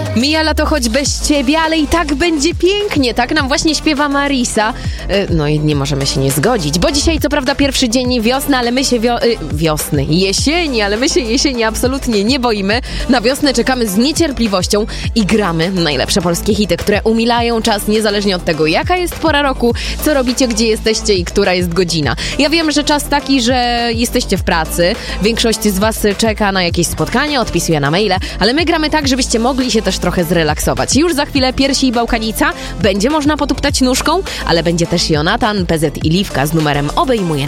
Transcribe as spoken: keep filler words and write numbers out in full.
Mija lato choć bez ciebie, ale i tak będzie pięknie, tak nam właśnie śpiewa Marisa. No i nie możemy się nie zgodzić, bo dzisiaj co prawda pierwszy dzień wiosny, ale my się wio- wiosny, jesieni, ale my się jesieni absolutnie nie boimy. Na wiosnę czekamy z niecierpliwością i gramy najlepsze polskie hity, które umilają czas niezależnie od tego, jaka jest pora roku, co robicie, gdzie jesteście i która jest godzina. Ja wiem, że czas taki, że jesteście w pracy, większość z was czeka na jakieś spotkania, odpisuje na maile, ale my gramy tak, żebyście mogli się też trochę zrelaksować. Już za chwilę Piersi i Bałkanica, będzie można potuptać nóżką, ale będzie też Jonatan, P Z i Liwka z numerem Obejmuje